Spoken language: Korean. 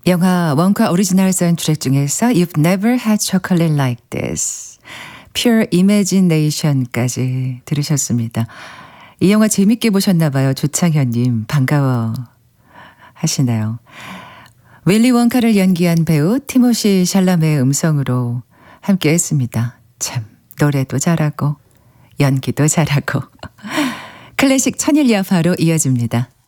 영화 원카 오리지널 사운드트랙 중에서 You've Never Had Chocolate Like This, Pure Imagination까지 들으셨습니다. 이 영화 재밌게 보셨나 봐요. 조창현님 반가워 하시나요. 윌리 원카를 연기한 배우 티모시 샬라메의 음성으로 함께 했습니다. 참 노래도 잘하고 연기도 잘하고 클래식 천일야파로 이어집니다.